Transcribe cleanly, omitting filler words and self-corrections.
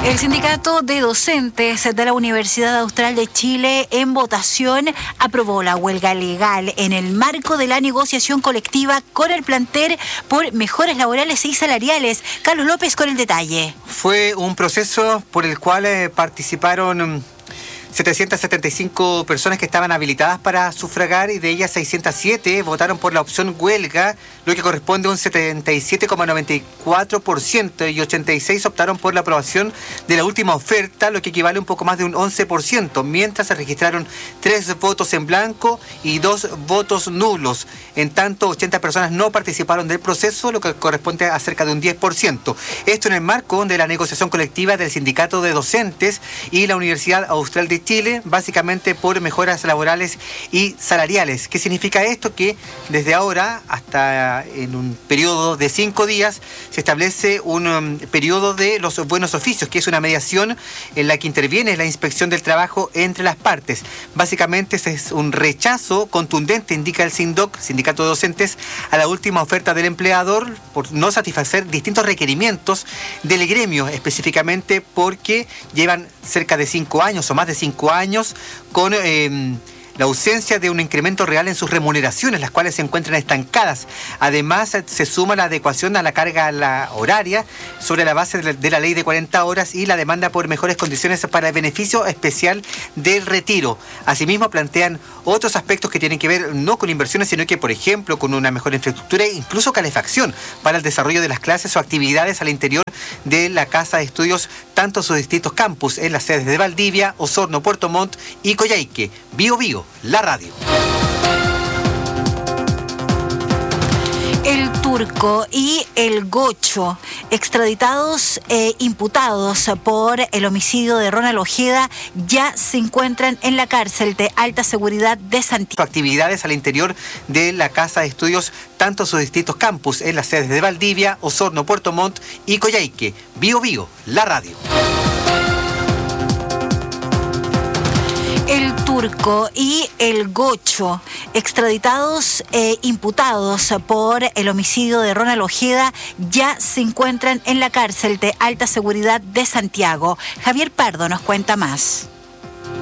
El sindicato de docentes de la Universidad Austral de Chile en votación aprobó la huelga legal en el marco de la negociación colectiva con el plantel por mejoras laborales y salariales. Carlos López con el detalle. Fue un proceso por el cual participaron 775 personas que estaban habilitadas para sufragar y de ellas 607 votaron por la opción huelga, lo que corresponde a un 77,94% y 86 optaron por la aprobación de la última oferta, lo que equivale a un poco más de un 11%, mientras se registraron 3 votos en blanco y 2 votos nulos. En tanto, 80 personas no participaron del proceso, lo que corresponde a cerca de un 10%. Esto en el marco de la negociación colectiva del Sindicato de Docentes y la Universidad Austral de Chile, básicamente por mejoras laborales y salariales. ¿Qué significa esto? Que desde ahora hasta en un periodo de 5 días se establece un periodo de los buenos oficios, que es una mediación en la que interviene la inspección del trabajo entre las partes. Básicamente es un rechazo contundente, indica el SINDOC, Sindicato de Docentes, a la última oferta del empleador por no satisfacer distintos requerimientos del gremio, específicamente porque llevan cerca de 5 años o más de 5 años con la ausencia de un incremento real en sus remuneraciones, las cuales se encuentran estancadas. Además, se suma la adecuación a la carga horaria sobre la base de la ley de 40 horas y la demanda por mejores condiciones para el beneficio especial del retiro. Asimismo, plantean otros aspectos que tienen que ver no con inversiones, sino que, por ejemplo, con una mejor infraestructura e incluso calefacción para el desarrollo de las clases o actividades al interior de la Casa de Estudios, tanto sus distintos campus en las sedes de Valdivia, Osorno, Puerto Montt y Coyhaique. Bio Bio, la radio. El Turco y el Gocho, extraditados e imputados por el homicidio de Ronald Ojeda, ya se encuentran en la cárcel de alta seguridad de Santiago. Actividades al interior de la Casa de Estudios, tanto sus distintos campus en las sedes de Valdivia, Osorno, Puerto Montt y Coyhaique. Bio Bio, la radio. El Turco y el Gocho, extraditados e imputados por el homicidio de Ronald Ojeda, ya se encuentran en la cárcel de alta seguridad de Santiago. Javier Pardo nos cuenta más.